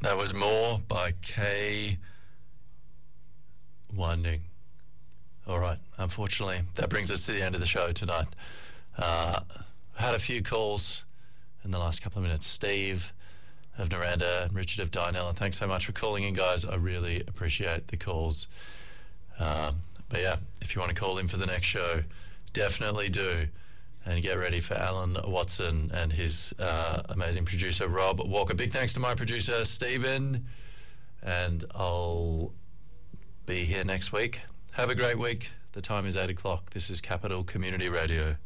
That was More by Kay Winding. All right, unfortunately, that brings us to the end of the show tonight. Had a few calls in the last couple of minutes. Steve of Naranda and Richard of Dynella, thanks so much for calling in, guys. I really appreciate the calls. But yeah, if you want to call in for the next show, definitely do. And get ready for Alan Watson and his amazing producer, Rob Walker. Big thanks to my producer, Stephen. And I'll be here next week. Have a great week. The time is 8 o'clock. This is Capital Community Radio.